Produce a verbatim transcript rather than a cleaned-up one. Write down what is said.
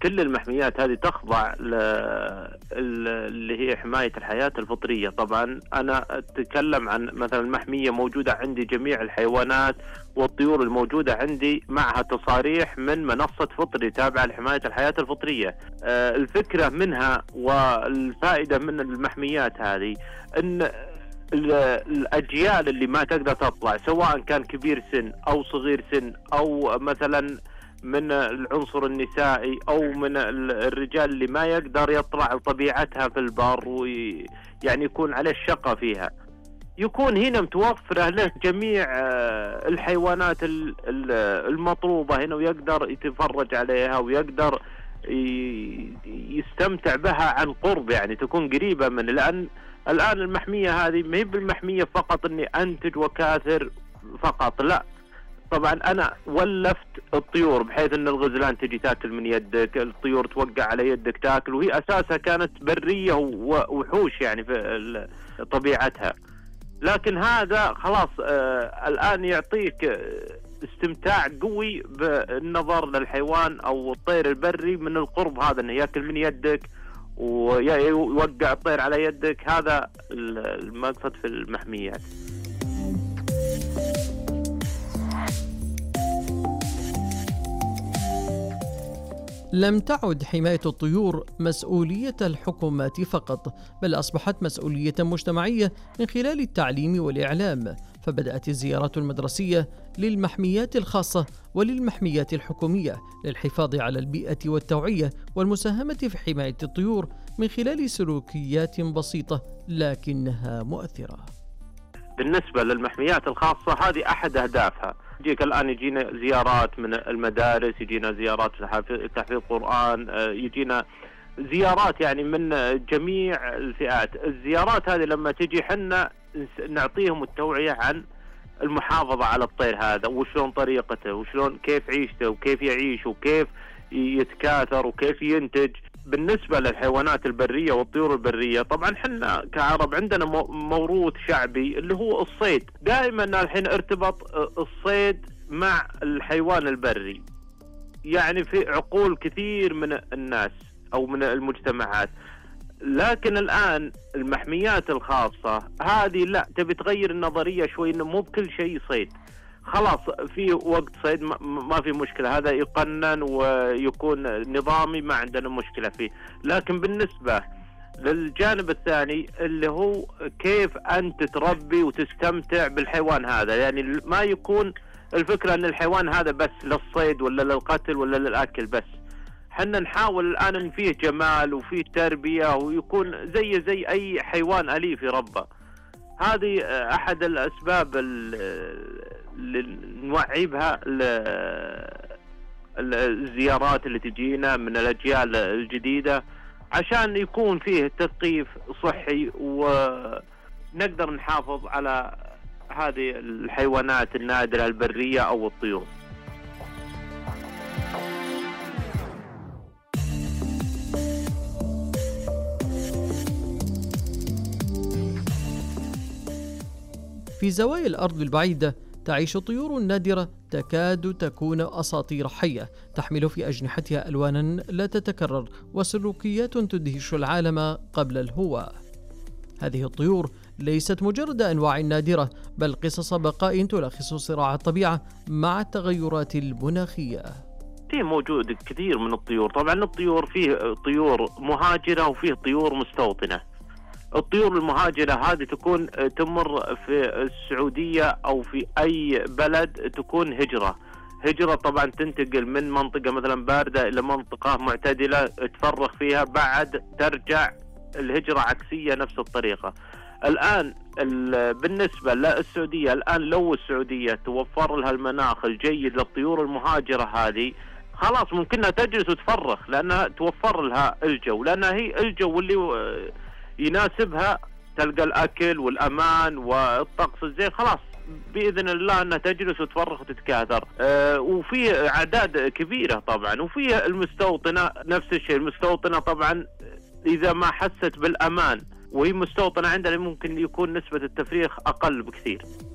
كل المحميات هذه تخضع اللي هي حماية الحياة الفطرية. طبعا أنا أتكلم عن مثلا محمية موجودة عندي جميع الحيوانات والطيور الموجودة عندي معها تصاريح من منصة فطري تابعة لحماية الحياة الفطرية. الفكرة منها والفائدة من المحميات هذه أن الأجيال اللي ما تقدر تطلع، سواء كان كبير سن أو صغير سن أو مثلا من العنصر النسائي أو من الرجال اللي ما يقدر يطلع طبيعتها في البر ويعني يكون عليه الشقة فيها، يكون هنا متوفرة له جميع الحيوانات المطلوبة هنا، ويقدر يتفرج عليها ويقدر يستمتع بها عن قرب، يعني تكون قريبة من. لأن الآن المحمية هذه ما هي بالمحمية فقط أني أنتج وكاثر فقط، لا، طبعا أنا ولفت الطيور بحيث أن الغزلان تجي تاكل من يدك، الطيور توقع على يدك تاكل، وهي أساسها كانت برية ووحوش يعني في طبيعتها. لكن هذا خلاص آه الآن يعطيك استمتاع قوي بالنظر للحيوان أو الطير البري من القرب، هذا أنه ياكل من يدك ويوقع الطير على يدك. هذا المقصد في المحميات. لم تعد حماية الطيور مسؤولية الحكومات فقط، بل أصبحت مسؤولية مجتمعية من خلال التعليم والإعلام، فبدأت الزيارات المدرسية للمحميات الخاصة وللمحميات الحكومية للحفاظ على البيئة والتوعية والمساهمة في حماية الطيور من خلال سلوكيات بسيطة لكنها مؤثرة. بالنسبة للمحميات الخاصة هذه أحد أهدافها. يجيك الآن يجينا زيارات من المدارس، يجينا زيارات تحفيظ قرآن، يجينا زيارات يعني من جميع الفئات. الزيارات هذه لما تجي حنا نعطيهم التوعية عن المحافظة على الطير هذا، وشلون طريقته وشلون كيف عيشته وكيف يعيش وكيف يتكاثر وكيف ينتج. بالنسبة للحيوانات البرية والطيور البرية، طبعا حنا كعرب عندنا موروث شعبي اللي هو الصيد. دائما الحين ارتبط الصيد مع الحيوان البري، يعني في عقول كثير من الناس أو من المجتمعات. لكن الآن المحميات الخاصة هذه لا، تبي تغير النظرية شوي، إنه مو بكل شيء صيد. خلاص في وقت صيد ما في مشكلة، هذا يقنن ويكون نظامي، ما عندنا مشكلة فيه. لكن بالنسبة للجانب الثاني اللي هو كيف أنت تربي وتستمتع بالحيوان هذا، يعني ما يكون الفكرة أن الحيوان هذا بس للصيد ولا للقتل ولا للأكل بس. حنا نحاول الآن أن فيه جمال وفيه تربية ويكون زي زي أي حيوان أليف يربى. هذه أحد الأسباب اللي نوعي بها الزيارات اللي تجينا من الأجيال الجديدة، عشان يكون فيه تثقيف صحي ونقدر نحافظ على هذه الحيوانات النادرة البرية أو الطيور. في زوايا الأرض البعيدة تعيش طيور نادرة تكاد تكون أساطير حية، تحمل في أجنحتها ألوانا لا تتكرر وسلوكيات تدهش العالم قبل الهواء. هذه الطيور ليست مجرد أنواع نادرة، بل قصص بقاء تلخص صراع الطبيعة مع التغيرات المناخية. فيه موجود كثير من الطيور. طبعا الطيور فيه طيور مهاجرة وفيه طيور مستوطنة. الطيور المهاجرة هذه تكون تمر في السعودية أو في أي بلد، تكون هجرة هجرة طبعا تنتقل من منطقة مثلا باردة إلى منطقة معتدلة تفرغ فيها، بعد ترجع الهجرة عكسية نفس الطريقة. الآن بالنسبة للسعودية، الآن لو السعودية توفر لها المناخ الجيد للطيور المهاجرة هذه، خلاص ممكنها تجلس وتفرخ، لأنها توفر لها الجو، لأنها هي الجو اللي يناسبها، تلقى الأكل والأمان والطقس الزين، خلاص بإذن الله أنها تجلس وتفرخ وتتكاثر. أه وفي أعداد كبيرة طبعا. وفي المستوطنة نفس الشيء. المستوطنة طبعا إذا ما حست بالأمان وهي مستوطنة عندنا، ممكن يكون نسبة التفريخ أقل بكثير.